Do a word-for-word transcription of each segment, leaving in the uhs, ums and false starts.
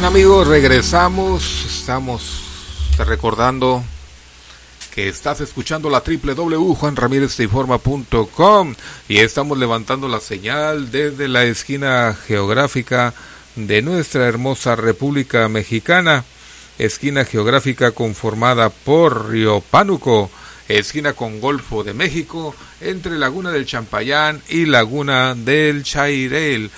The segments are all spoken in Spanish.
Amigos, regresamos. Estamos recordando que estás escuchando la doble u doble u doble u punto juan ramírez te informa punto com y estamos levantando la señal desde la esquina geográfica de nuestra hermosa República Mexicana, esquina geográfica conformada por Río Pánuco, esquina con Golfo de México, entre Laguna del Champayán y Laguna del Chairel,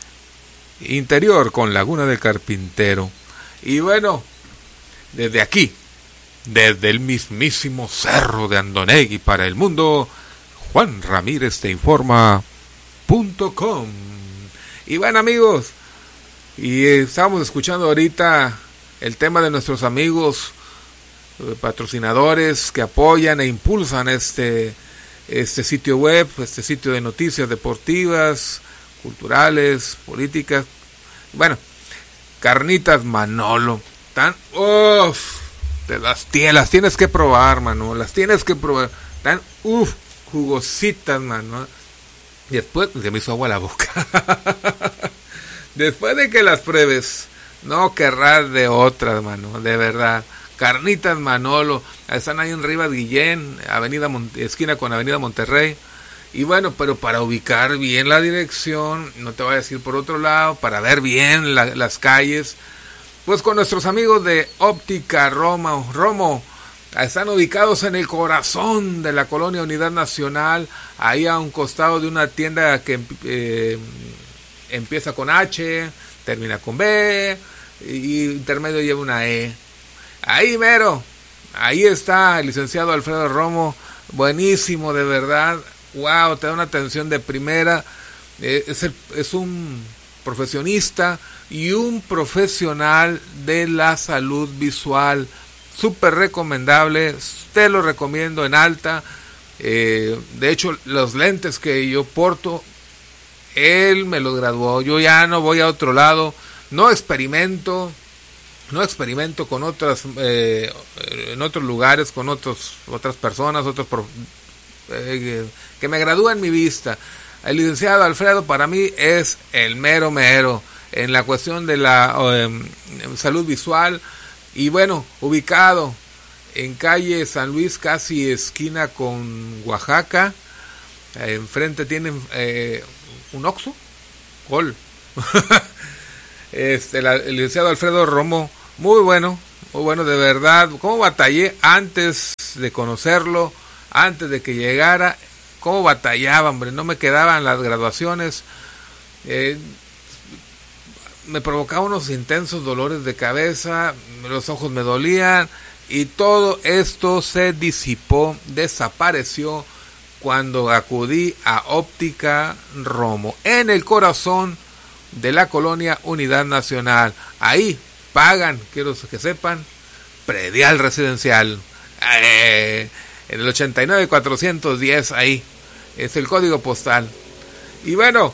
interior con Laguna del Carpintero. Y bueno, desde aquí, desde el mismísimo Cerro de Andonegui para el mundo, juan ramírez te informa punto com. Y bueno, amigos, y estamos escuchando ahorita el tema de nuestros amigos eh, patrocinadores que apoyan e impulsan este este sitio web, este sitio de noticias deportivas, culturales, políticas. Bueno, Carnitas Manolo, tan uff, te las, las tienes que probar, mano, las tienes que probar, tan uff, jugositas, mano. Y después se me hizo agua la boca. Después de que las pruebes, no querrás de otras, mano, de verdad. Carnitas Manolo, están ahí en Rivas Guillén, Avenida Mon- esquina con Avenida Monterrey. Y bueno, pero para ubicar bien la dirección, no te voy a decir por otro lado, para ver bien la, las calles, pues con nuestros amigos de Óptica Romo, Romo, están ubicados en el corazón de la colonia Unidad Nacional, ahí a un costado de una tienda que eh, empieza con H, termina con B, y intermedio lleva una E. Ahí mero, ahí está el licenciado Alfredo Romo, buenísimo de verdad. Wow, te da una atención de primera. Eh, es, el, es un profesionista y un profesional de la salud visual. Súper recomendable, te lo recomiendo en alta. Eh, de hecho, los lentes que yo porto, él me los graduó. Yo ya no voy a otro lado, no experimento, no experimento con otras, eh, en otros lugares, con otros, otras personas, otros profesionales. Eh, que me gradúa en mi vista. El licenciado Alfredo para mí es el mero mero en la cuestión de la eh, salud visual. Y bueno, ubicado en calle San Luis, casi esquina con Oaxaca, eh, enfrente tienen eh, un Oxxo, Gol. este, la, el licenciado Alfredo Romo, muy bueno, muy bueno de verdad. Cómo batallé antes de conocerlo, antes de que llegara, cómo batallaba, hombre, no me quedaban las graduaciones, eh, me provocaba unos intensos dolores de cabeza, los ojos me dolían, y todo esto se disipó, desapareció cuando acudí a Óptica Romo, en el corazón de la colonia Unidad Nacional. Ahí pagan, quiero que sepan, predial residencial, eh, en el ochenta y nueve cuatrocientos diez, ahí es el código postal. Y bueno,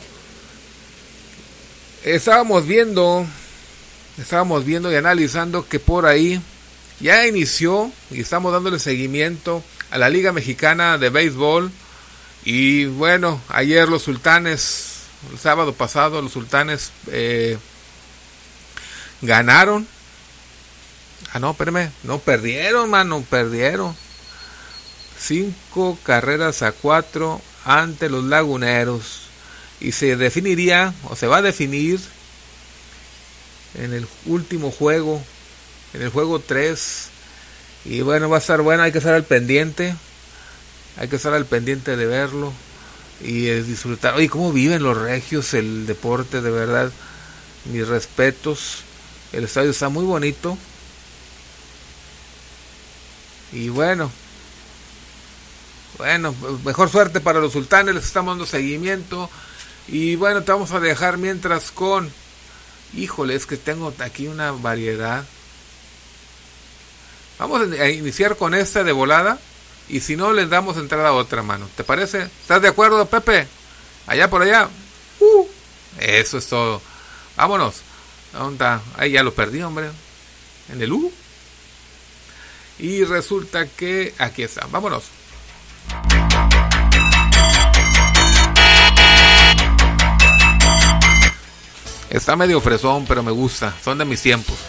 estábamos viendo, estábamos viendo y analizando que por ahí ya inició y estamos dándole seguimiento a la Liga Mexicana de Béisbol. Y bueno, ayer los Sultanes, el sábado pasado, los Sultanes eh, ganaron. Ah, no, espérame, no, perdieron, mano, perdieron. Cinco carreras a cuatro ante los Laguneros, y se definiría o se va a definir en el último juego, en el juego tres. Y bueno, va a estar bueno, hay que estar al pendiente, hay que estar al pendiente de verlo y es disfrutar. Oye, cómo viven los regios el deporte, de verdad, mis respetos. El estadio está muy bonito y bueno, Bueno, mejor suerte para los Sultanes, les estamos dando seguimiento. Y bueno, te vamos a dejar mientras con... Híjole, es que tengo aquí una variedad. Vamos a iniciar con esta de volada. Y si no, les damos entrada a otra, mano. ¿Te parece? ¿Estás de acuerdo, Pepe? Allá por allá. Uh, eso es todo. Vámonos. ¿Dónde está? Ahí ya lo perdí, hombre. En el U. Y resulta que aquí está. Vámonos. Está medio fresón, pero me gusta. Son de mis tiempos.